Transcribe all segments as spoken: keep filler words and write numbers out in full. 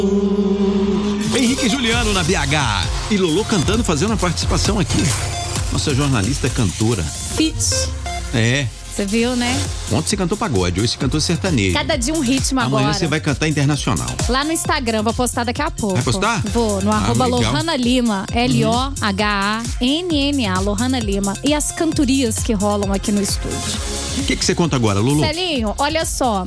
Henrique e Juliano na B H. E Lolo cantando, fazendo uma participação aqui. Nossa jornalista cantora. Fit. É. Você viu, né? Ontem você cantou pagode, hoje você cantou sertanejo. Cada dia um ritmo agora. Amanhã você vai cantar internacional. Lá no Instagram, vou postar daqui a pouco. Vai postar? Vou, no ah, arroba Lohana Lima, L O H A N N A, Lohana Lima. E as cantorias que rolam aqui no estúdio. O que, que você conta agora, Lulu? Celinho, olha só.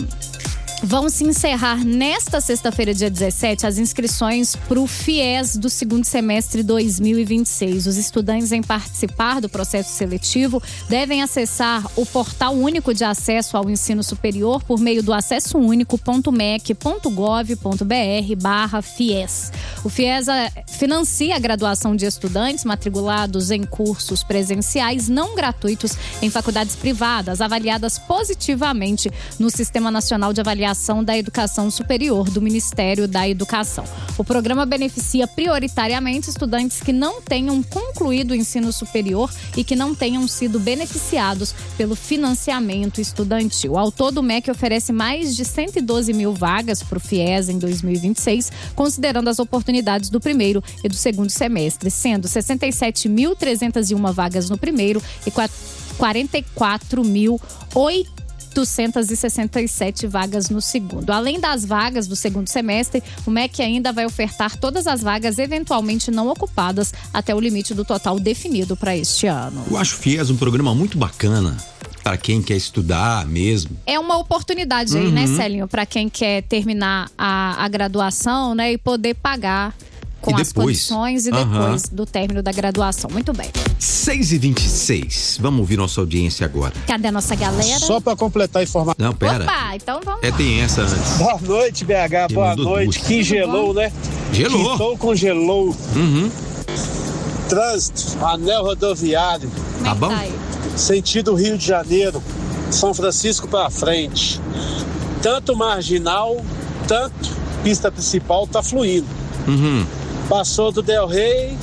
Vão se encerrar nesta sexta-feira, dia dezessete, as inscrições para o FIES do segundo semestre dois mil e vinte e seis. Os estudantes em participar do processo seletivo devem acessar o portal único de acesso ao ensino superior por meio do acesso único ponto mec ponto gov ponto br barra FIES. O FIES financia a graduação de estudantes matriculados em cursos presenciais não gratuitos em faculdades privadas, avaliadas positivamente no Sistema Nacional de Avaliação da Educação Superior do Ministério da Educação. O programa beneficia prioritariamente estudantes que não tenham concluído o ensino superior e que não tenham sido beneficiados pelo financiamento estudantil. Ao todo, o M E C oferece mais de cento e doze mil vagas para o FIES em dois mil e vinte e seis, considerando as oportunidades do primeiro e do segundo semestre, sendo sessenta e sete mil trezentas e uma vagas no primeiro e quarenta e quatro mil oitocentas e sessenta e sete vagas no segundo. Além das vagas do segundo semestre, o M E C ainda vai ofertar todas as vagas eventualmente não ocupadas até o limite do total definido para este ano. Eu acho o FIES um programa muito bacana para quem quer estudar mesmo. É uma oportunidade aí, uhum. né, Celinho? Para quem quer terminar a, a graduação, né, e poder pagar com e as depois? condições e uhum. depois do término da graduação. Muito bem. seis e vinte e seis. Vamos ouvir nossa audiência agora. Cadê a nossa galera? Só para completar a informação. Não, pera. Opa, então vamos É, tem essa antes. Boa noite, B H. Quem Boa mandou noite. duas. Que gelou, né? Gelou. Quintou com gelou. Uhum. Trânsito, anel rodoviário. Como Tá é que bom? tá aí? Sentido Rio de Janeiro, São Francisco para frente. Tanto marginal, tanto pista principal tá fluindo. Uhum. Passou do Del Rey,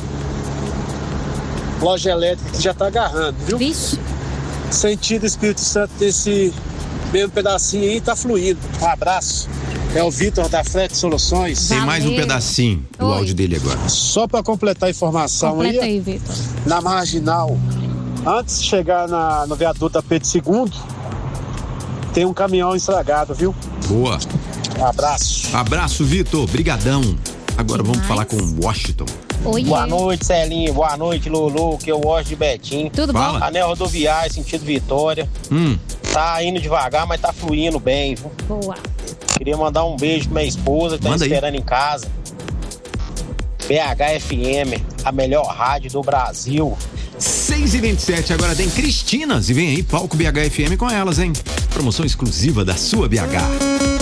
loja elétrica que já tá agarrando, viu? Vixe. Sentido Espírito Santo desse mesmo pedacinho aí tá fluindo. Um abraço. É o Vitor da Frete Soluções. Tem mais um Valeu. pedacinho do Oi. áudio dele agora. Só para completar a informação Completa aí, aí, Vitor. na marginal, antes de chegar na, no viaduto da Pedro segundo, tem um caminhão estragado, viu? Boa. Um abraço. Abraço, Vitor. Brigadão. Agora vamos Demais. falar com o Washington. Oi. Boa noite, Celinho. Boa noite, Lulu, que é o Washington de Betim. Tudo Fala. bom? Anel rodoviário, sentido Vitória. Hum. Tá indo devagar, mas tá fluindo bem, viu? Boa. Queria mandar um beijo pra minha esposa que tá Manda aí. esperando em casa. B H F M, a melhor rádio do Brasil. seis e vinte e sete, agora tem Cristinas. E vem aí, palco B H F M com elas, hein? Promoção exclusiva da sua B H.